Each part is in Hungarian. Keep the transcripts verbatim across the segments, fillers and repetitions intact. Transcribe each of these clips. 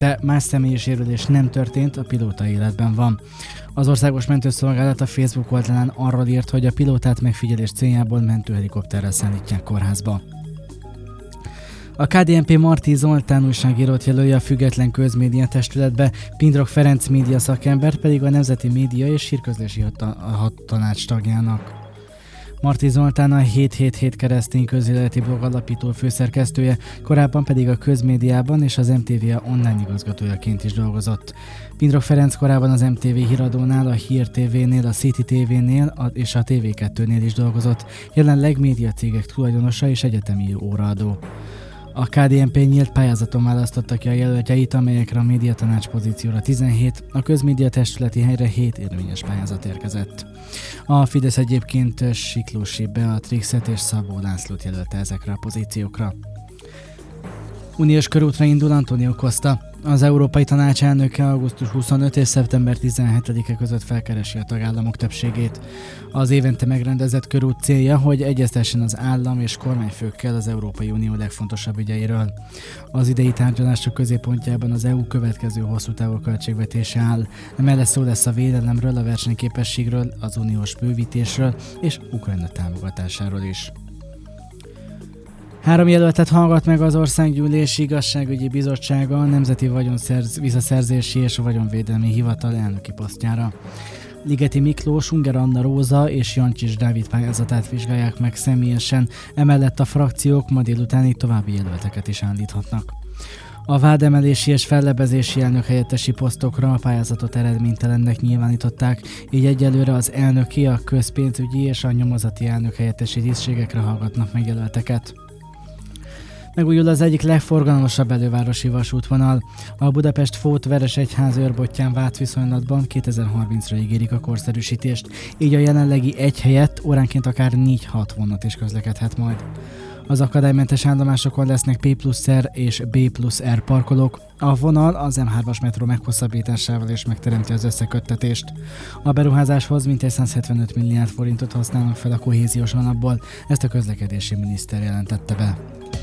de más személyi sérülés nem történt, a pilóta életben van. Az Országos Mentőszolgálat a Facebook oldalán arról írt, hogy a pilótát megfigyelés céljából mentőhelikopterrel szállítják kórházba. A ká dé en pé Marti Zoltán újságírót jelölje a független közmédia testületbe, Pindrok Ferenc média szakember pedig a Nemzeti Média és Hírközlési Tanács tagjának. Marti Zoltán a hét hét hét keresztény közéleti blog alapító főszerkesztője, korábban pedig a közmédiában és az em té vé online igazgatójaként is dolgozott. Pindrok Ferenc korábban az em té vé híradónál, a Hír té vénél, a City té vénél és a té vé kettőnél is dolgozott, jelenleg médiacégek tulajdonosa és egyetemi óraadó. A ká dé en pé nyílt pályázaton választotta ki a jelöltjeit, amelyekre a médiatanács pozícióra tizenhét, a közmédia testületi helyre hét érvényes pályázat érkezett. A Fidesz egyébként Siklósi Beatrixet és Szabó Lászlót jelölte ezekre a pozíciókra. Uniós körútra indul Antonio Costa. Az Európai Tanács elnöke augusztus huszonötödike és szeptember tizenhetedike között felkeresi a tagállamok többségét. Az évente megrendezett körút célja, hogy egyeztessen az állam és kormányfőkkel az Európai Unió legfontosabb ügyeiről. Az idei tárgyalások középpontjában az é u következő hosszú távú költségvetése áll. Emellett szó lesz a védelemről, a versenyképességről, az uniós bővítésről és Ukrajna támogatásáról is. Három jelöltet hallgat meg az Országgyűlés Igazságügyi Bizottsága a Nemzeti Vagyonszerz, Visszaszerzési és Vagyonvédelmi Hivatal elnöki posztjára. Ligeti Miklós, Unger Anna Róza és Jancsics Dávid pályázatát vizsgálják meg személyesen, emellett a frakciók ma délutánig további jelölteket is állíthatnak. A vádemelési és fellebezési elnökhelyettesi posztokra a pályázatot eredménytelennek nyilvánították, így egyelőre az elnöki, a közpénzügyi és a nyomozati elnökhelyettesi tisztségekre hallgatnak meg jelölteket. Megújul az egyik legforgalmasabb elővárosi vasútvonal. A Budapest-Fót-Veresegyház őrbottyán vált viszonylatban kétezer-harmincra ígérik a korszerűsítést, így a jelenlegi egy helyett óránként akár négy-hat vonat is közlekedhet majd. Az akadálymentes állomásokon lesznek P plusz R és B plusz R parkolók. A vonal az M hármas metró meghosszabbításával is megteremti az összeköttetést. A beruházáshoz mintegy százhetvenöt milliárd forintot használnak fel a kohéziós alapból, ezt a közlekedési miniszter jelentette be.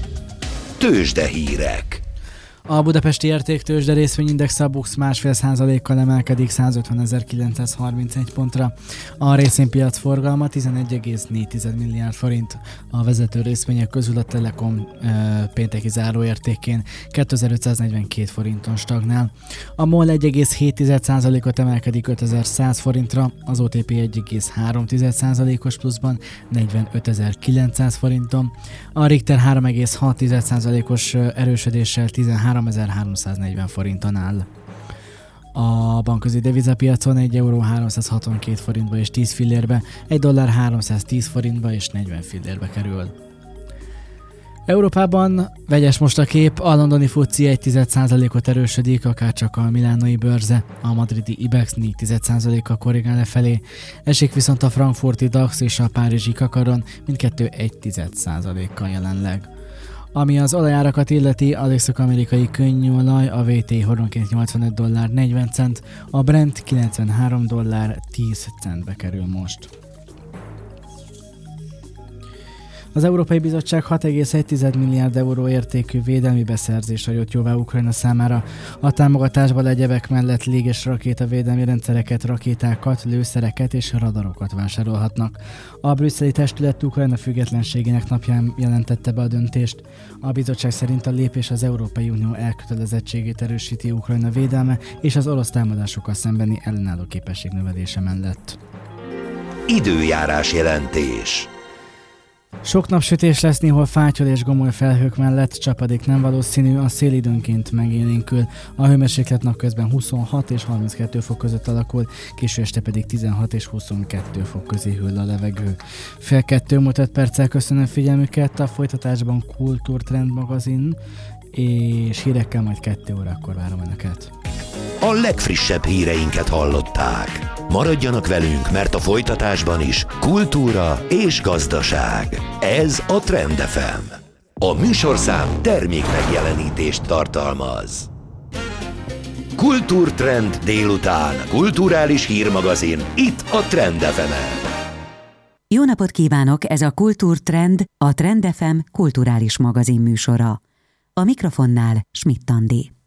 Tőzsdehírek. A budapesti értéktőzsde részvényindex a BUX másfél százalékkal emelkedik százötvenezer-kilencszázharmincegy pontra. A részvénypiac forgalma tizenegy egész négy milliárd forint. A vezető részvények közül a Telekom e, pénteki záróértékén kétezer-ötszáznegyvenkét forinton stagnál. A MOL egy egész hét százalékot emelkedik ötezer-száz forintra, az o té pé egy egész három százalékos pluszban negyvenötezer-kilencszáz forinton, a Richter három egész hat százalékos erősödéssel tizenháromezer-háromszáznegyven forinton áll. A bankközi devizapiacon egy euró háromszázhatvankét forintba és tíz fillérbe, egy dollár háromszáztíz forintba és negyven fillérbe kerül. Európában vegyes most a kép, a londoni fuci egy tized százalékot erősödik, akárcsak a milánói bőrze, a madridi ibex négy tized százalékkal korrigál lefelé, esik viszont a frankfurti dax és a párizsi kakaron, mindkettő egy tized százalékkal jelenleg. Ami az olajárakat illeti, az észak-amerikai könnyűolaj a vé té hordonként nyolcvanöt dollár negyven cent, a Brent kilencvenhárom dollár tíz centbe kerül most. Az Európai Bizottság hat egész egy milliárd euró értékű védelmi beszerzést adott jóvá Ukrajna számára. A támogatásból egyebek mellett lég- és rakétavédelmi rendszereket, rakétákat, lőszereket és radarokat vásárolhatnak. A brüsszeli testület Ukrajna függetlenségének napján jelentette be a döntést. A bizottság szerint a lépés az Európai Unió elkötelezettségét erősíti Ukrajna védelme és az orosz támadásokkal szembeni ellenálló képesség növelése mellett. Időjárás jelentés. Sok napsütés lesz, néhol fátyol és gomoly felhők mellett, csapadék nem valószínű, a szél időnként megélénkül. A hőmérséklet napközben huszonhat és harminckettő fok között alakul, késő este pedig tizenhat és huszonkettő fok közé hűl a levegő. Fél kettő múlt öt perccel köszönöm figyelmüket, a folytatásban Kultúrtrend magazin, és hírekkel majd kettő órakor várom Önöket. A legfrissebb híreinket hallották. Maradjanak velünk, mert a folytatásban is kultúra és gazdaság. Ez a Trend ef em. A műsorszám termék megjelenítést tartalmaz. Kultúrtrend délután. Kulturális hírmagazin itt a Trend ef emen. Jó napot kívánok, ez a Kultúrtrend, a Trend ef em kulturális magazin műsora. A mikrofonnál Schmidt Andi.